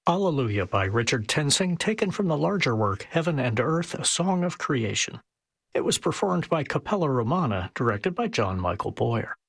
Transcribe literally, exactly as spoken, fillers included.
Alleluia by Richard Tensing, taken from the larger work Heaven and Earth, A Song of Creation. It was performed by Capella Romana, directed by John Michael Boyer.